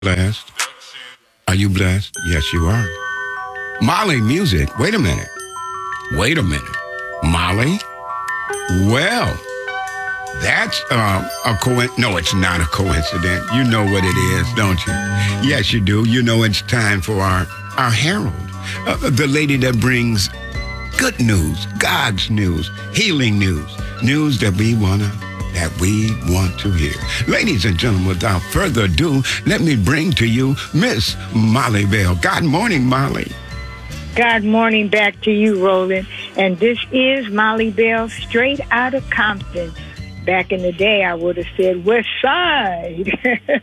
Blessed? Are you blessed? Yes, you are. Molly Music. Wait a minute. Wait a minute. Molly? Well, that's a coincidence. No, it's not a coincidence. You know what it is, don't you? Yes, you do. You know it's time for our herald. The lady that brings good news, God's news, healing news, news that we want to hear. Ladies and gentlemen, without further ado, let me bring to you Miss Molly Bell. Good morning, Molly. Good morning back to you, Roland. And this is Molly Bell, straight out of Compton. Back in the day, I would have said West Side.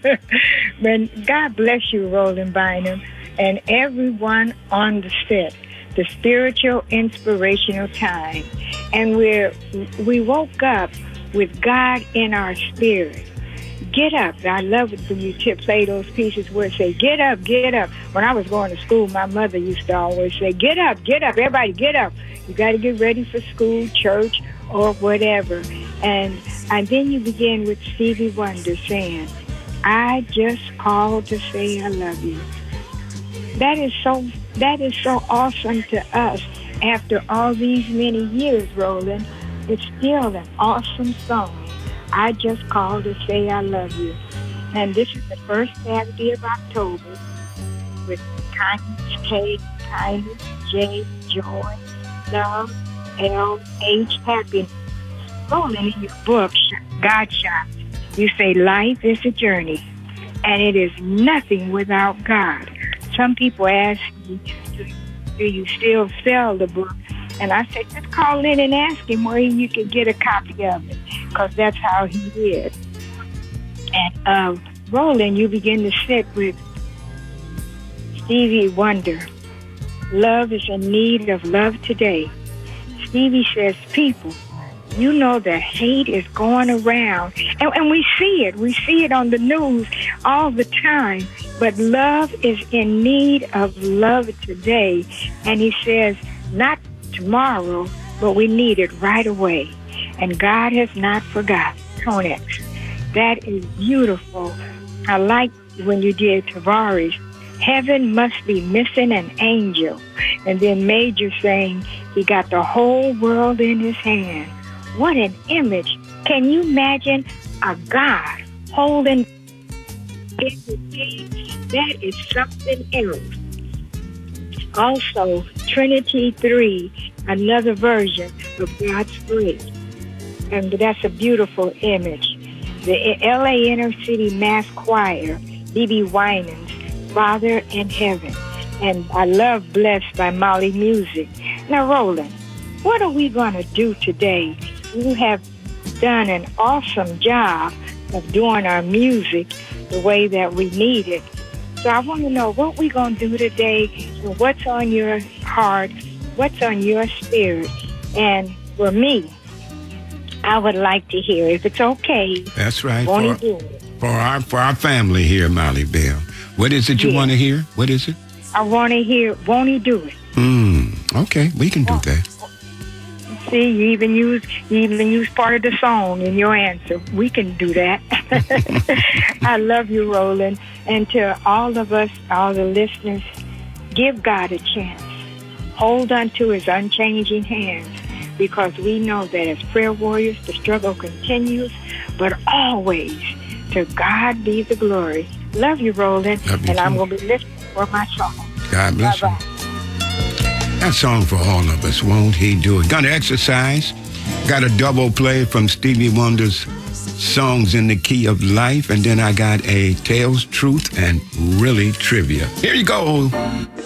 But God bless you, Roland Bynum, and everyone on the set. The spiritual, inspirational time. And we woke up with God in our spirit. Get up. I love it when you play those pieces where it say, get up, get up. When I was going to school, my mother used to always say, get up, everybody get up. You got to get ready for school, church, or whatever. And then you begin with Stevie Wonder saying, I just called to say I love you. That is so awesome to us after all these many years, Roland. It's still an awesome song. I just called to say I love you. And this is the first Saturday of October with Kindness, K, Kindness, J, Joy, Love, L, H, Happiness. Roland, in your book, God Shot, you say life is a journey and it is nothing without God. Some people ask me, do you still sell the book? And I said, just call in and ask him where you can get a copy of it, because that's how he is. And Roland, you begin to sit with Stevie Wonder. Love is in need of love today. Stevie says, people, you know that hate is going around. And we see it. We see it on the news all the time. But love is in need of love today. And he says, not tomorrow, but we need it right away. And God has not forgotten. Tonex. That is beautiful. I like when you did Tavares. Heaven must be missing an angel. And then Major saying he got the whole world in his hand. What an image. Can you imagine a God holding everything? That is something else. Also, Trinity 3, another version of God's grace. And that's a beautiful image. The LA Inner City Mass Choir, B.B. Winans, Father in Heaven. And I love Blessed by Molly Music. Now, Roland, what are we going to do today? You have done an awesome job of doing our music the way that we need it. So I want to know what we're going to do today, what's on your heart, what's on your spirit. And for me, I would like to hear, if it's okay. That's right. Won't he do it? For our family here, Molly Bell. What is it you want to hear? What is it? I want to hear, won't he do it? Okay, we can do that. See, you even use part of the song in your answer. We can do that. I love you, Roland. And to all of us, all the listeners, give God a chance. Hold on to his unchanging hands, because we know that as prayer warriors, the struggle continues, but always to God be the glory. Love you, Roland. Love you and too. I'm going to be listening for my song. God bless you. Bye-bye. That song for all of us, won't he do it? Gonna exercise. Got a double play from Stevie Wonder's Songs in the Key of Life. And then I got a Tales, Truth, and Really Trivia. Here you go.